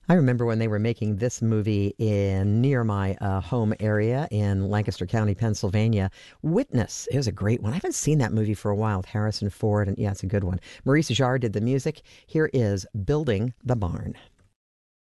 I remember when they were making this movie in near my home area in Lancaster County, Pennsylvania. Witness. It was a great one. I haven't seen that movie for a while with Harrison Ford, and yeah, it's a good one. Maurice Jarre did the music. Here is Building the Barn.